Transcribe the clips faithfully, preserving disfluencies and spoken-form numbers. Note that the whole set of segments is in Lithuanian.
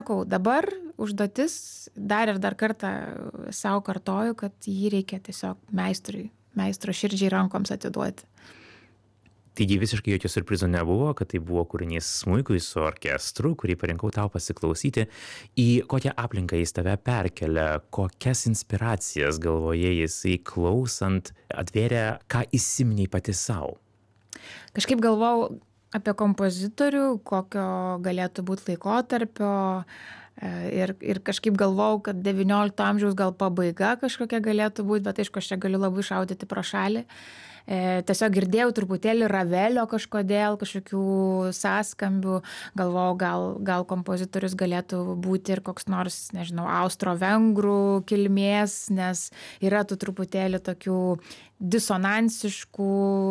Sakau, dabar užduotis dar ir dar kartą sau kartoju, kad jį reikia tiesiog meistrui, meistro širdžiai rankoms atiduoti. Taigi visiškai jokio siurprizo nebuvo, kad tai buvo kūrinys smuikui su orkestru, kurį parinkau tau pasiklausyti. Į kokią aplinką jis tave perkelia, kokias inspiracijas galvoje jisai klausant atvėrė, ką įsiminiai pati sau? Kažkaip galvojau apie kompozitorių, kokio galėtų būti laikotarpio ir, ir kažkaip galvojau, kad devyniolikto amžiaus gal pabaiga kažkokia galėtų būti, bet aišku, aš čia galiu labai šaudyti pro šalį. E, tiesiog girdėjau truputėlį Ravelio kažkodėl, kažkokių sąskambių, galvojau, gal, gal kompozitorius galėtų būti ir koks nors, nežinau, austro-vengrų kilmės, nes yra tų truputėlį tokių disonansiškų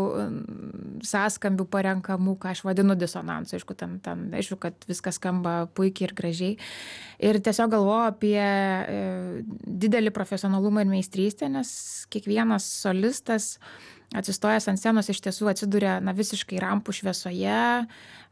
sąskambių parenkamų, ką aš vadinu disonansu, aišku, ten, ten, aišku, kad viskas skamba puikiai ir gražiai. Ir tiesiog galvoju apie e, didelį profesionalumą ir meistrystę, nes kiekvienas solistas atsistojęs ant scenos iš tiesų atsiduria na, visiškai rampų šviesoje e,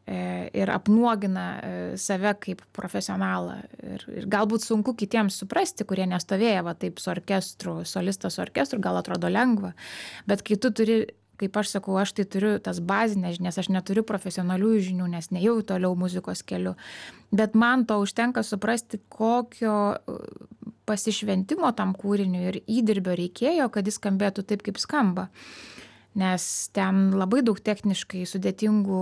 ir apnuogina e, save kaip profesionalą. Ir, ir galbūt sunku kitiems suprasti, kurie nestovėjo va, taip su orkestru, solistas su orkestru, gal atrodo lengva, bet kai tu turi, kaip aš sakau, aš tai turiu tas bazinės žinias, aš neturiu profesionalių žinių, nes nejau toliau muzikos keliu, bet man to užtenka suprasti, kokio pasišventimo tam kūriniui ir įdirbio reikėjo, kad jis skambėtų taip, kaip skamba. Nes ten labai daug techniškai sudėtingų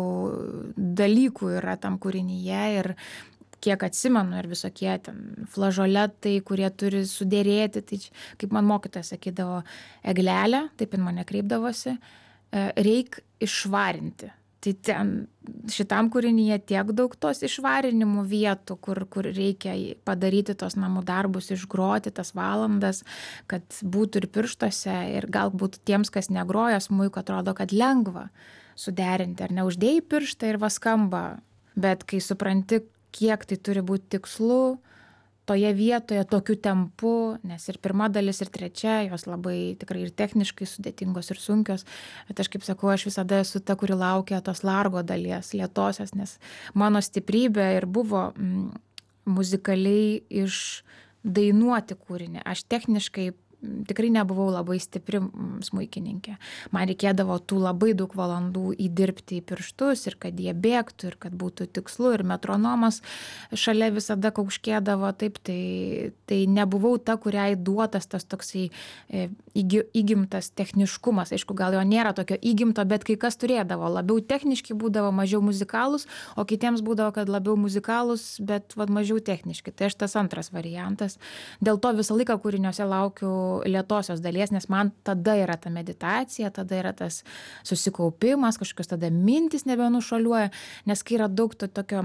dalykų yra tam kūrinyje ir kiek atsimenu ir visokie ten flažoletai, kurie turi sudėrėti, tai kaip man mokytojas sakydavo, Eglelė, taip jin mane kreipdavosi, reik išvarinti. Tai ten šitam kūrinyje tiek daug tos išvarinimų vietų, kur, kur reikia padaryti tos namų darbus, išgroti tas valandas, kad būtų ir pirštuose ir galbūt tiems, kas negroja smuiku, atrodo, kad lengva suderinti, ar neuždėjai pirštą ir va skamba. Bet kai supranti, kiek tai turi būti tikslu, toje vietoje, tokiu tempu, nes ir pirma dalis, ir trečia, jos labai tikrai ir techniškai sudėtingos ir sunkios. Bet aš kaip sakau, aš visada esu ta, kuri laukia tos largo dalies, lėtosios, nes mano stiprybė ir buvo mm, muzikaliai išdainuoti kūrinį. Aš techniškai tikrai nebuvau labai stipri smuikininkė. Man reikėdavo tų labai daug valandų įdirbti į pirštus ir kad jie bėgtų ir kad būtų tikslu ir metronomas šalia visada kauškėdavo. Taip, tai, tai nebuvau ta, kuriai duotas tas toksai įgy, įgimtas techniškumas. Aišku, gal jo nėra tokio įgimto, bet kai kas turėdavo. Labiau techniški būdavo, mažiau muzikalus, o kitiems būdavo, kad labiau muzikalus, bet vad, mažiau techniški. Tai aš tas antras variantas. Dėl to visą laiką kūriniuose laukiu lėtosios dalies, nes man tada yra ta meditacija, tada yra tas susikaupimas, kažkokios tada mintis nebenušuoliuoja, nes kai yra daug to tokio,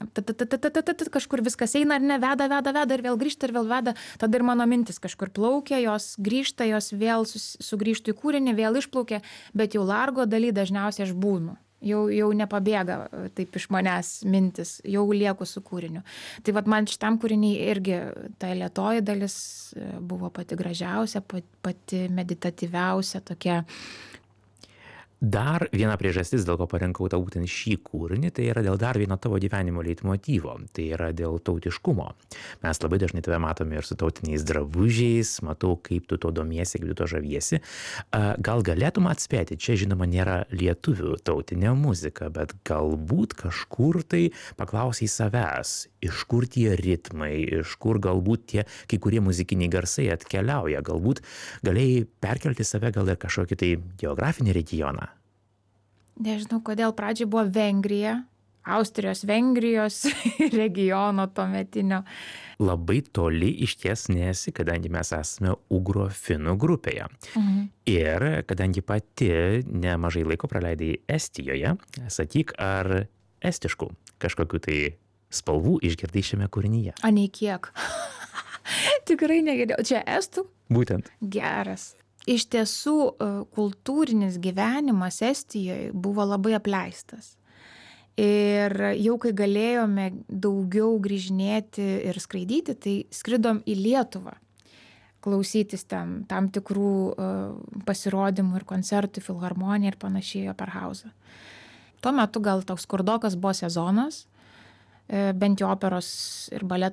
kažkur viskas eina ar ne, veda, veda, veda ir vėl grįžta ir vėl veda, tada ir mano mintis kažkur plaukia, jos grįžta, jos vėl sugrįžtų į kūrinį, vėl išplaukia, bet jau largo daly dažniausiai aš būnu. Jau, jau nepabėga taip iš manęs mintis, jau lieku su kūriniu. Tai vat man šitam kūriniai irgi ta lėtoji dalis buvo pati gražiausia, pati meditatyviausia tokia. Dar viena priežastis, dėl ko parinkau tau būtent šį kūrinį, tai yra dėl dar vieno tavo gyvenimo leitmotyvo, tai yra dėl tautiškumo. Mes labai dažnai tave matome ir su tautiniais drabužiais, matau, kaip tu to domiesi, kaip tu to žaviesi. Gal galėtum atspėti, čia žinoma nėra lietuvių tautinė muzika, bet galbūt kažkur tai paklausiai savęs, iš kur tie ritmai, iš kur galbūt tie kai kurie muzikiniai garsai atkeliauja, galbūt galėjai perkelti save gal ir kažkokį tai geografinį regioną. Nežinau, kodėl pradžiai buvo Vengrija, Austrijos, Vengrijos regiono tuometinio. Labai toli iš ties nesi, kadangi mes esame ugro-finų grupėje. Mhm. Ir kadangi pati nemažai laiko praleidai Estijoje, sakyk, ar estiškų kažkokiu tai spalvų išgirdai šiame kūrinyje? A, nei kiek. Tikrai negirdėjau. Čia estų? Būtent. Geras. Iš tiesų, kultūrinis gyvenimas Estijoje buvo labai apleistas. Ir jau kai galėjome daugiau grįžinėti ir skraidyti, tai skridom į Lietuvą, klausytis ten tam tikrų pasirodymų ir koncertų, filharmonija ir panašiai Operhausą. Tuo metu gal toks skurdokas buvo sezonas, bent jau operos ir baleto